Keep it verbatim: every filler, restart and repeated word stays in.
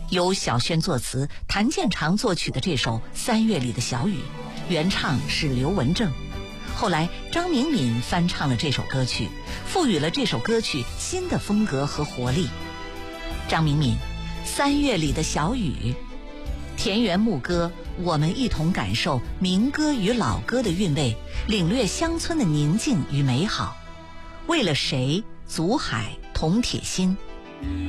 由小轩作词，谭健常作曲的这首《三月里的小雨》，原唱是刘文正。后来张明敏翻唱了这首歌曲，赋予了这首歌曲新的风格和活力。张明敏，三月里的小雨，田园牧歌，我们一同感受民歌与老歌的韵味，领略乡村的宁静与美好。为了谁，祖海铜铁心。